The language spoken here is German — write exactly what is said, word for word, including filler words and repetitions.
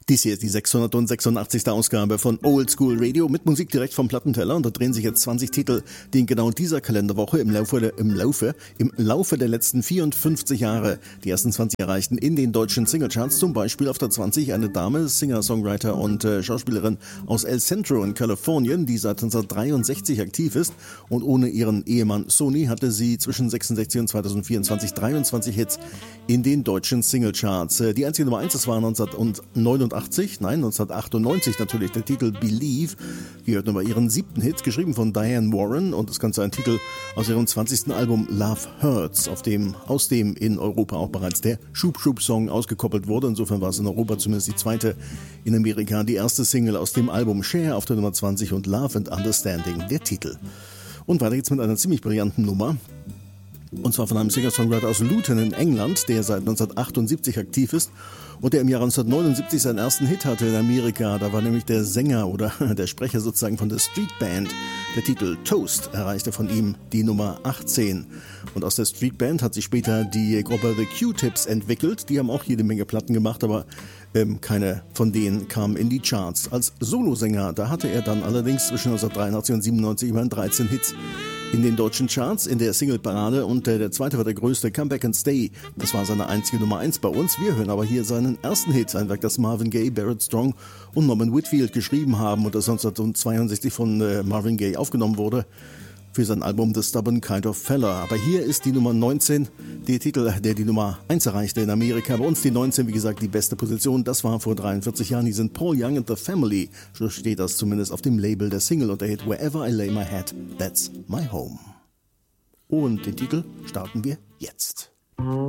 Dies hier ist die sechshundertsechsundachtzigste Ausgabe von Old School Radio mit Musik direkt vom Plattenteller und da drehen sich jetzt zwanzig Titel, die in genau dieser Kalenderwoche im Laufe der, im Laufe, im Laufe der letzten vierundfünfzig Jahre die ersten zwanzig erreichten in den deutschen Singlecharts. Zum Beispiel auf der zwanzig eine Dame, Singer, Songwriter und äh, Schauspielerin aus El Centro in Kalifornien, die seit neunzehnhundertdreiundsechzig aktiv ist und ohne ihren Ehemann Sony hatte sie zwischen sechsundsechzig und zweitausendvierundzwanzig dreiundzwanzig Hits in den deutschen Singlecharts. Äh, die einzige Nummer eins, das war neunzehnhundertneunundachtzig, nein, neunzehnhundertachtundneunzig natürlich der Titel Believe. Wir hörten über ihren siebten Hit, geschrieben von Diane Warren und das Ganze ein Titel aus ihrem zwanzigsten Album Love Hurts, auf dem, aus dem in Europa auch bereits der Schub-Schub-Song ausgekoppelt wurde. Insofern war es in Europa zumindest die zweite, in Amerika die erste Single aus dem Album Share auf der Nummer zwanzig und Love and Understanding der Titel. Und weiter geht's mit einer ziemlich brillanten Nummer. Und zwar von einem Singer-Songwriter aus Luton in England, der seit neunzehnhundertachtundsiebzig aktiv ist und der im Jahre neunzehnhundertneunundsiebzig seinen ersten Hit hatte in Amerika. Da war nämlich der Sänger oder der Sprecher sozusagen von der Street Band. Der Titel Toast erreichte von ihm die Nummer achtzehn. Und aus der Street Band hat sich später die Gruppe The Q-Tips entwickelt. Die haben auch jede Menge Platten gemacht, aber ähm, keine von denen kam in die Charts. Als Solosänger, da hatte er dann allerdings zwischen neunzehnhundertdreiundachtzig und siebenundneunzig immerhin dreizehn Hits in den deutschen Charts, in der Single-Parade und äh, der zweite war der größte, Come Back and Stay. Das war seine einzige Nummer eins bei uns. Wir hören aber hier seinen ersten Hit, ein Werk, das Marvin Gaye, Barrett Strong und Norman Whitfield geschrieben haben und das neunzehnhundertzweiundsechzig von äh, Marvin Gaye aufgenommen wurde für sein Album The Stubborn Kind of Fella. Aber hier ist die Nummer neunzehn, der Titel, der die Nummer eins erreichte in Amerika. Bei uns die neunzehn, wie gesagt, die beste Position. Das war vor dreiundvierzig Jahren. Die sind Paul Young and the Family. So steht das zumindest auf dem Label der Single und der Hit Wherever I Lay My Head, That's My Home. Und den Titel starten wir jetzt.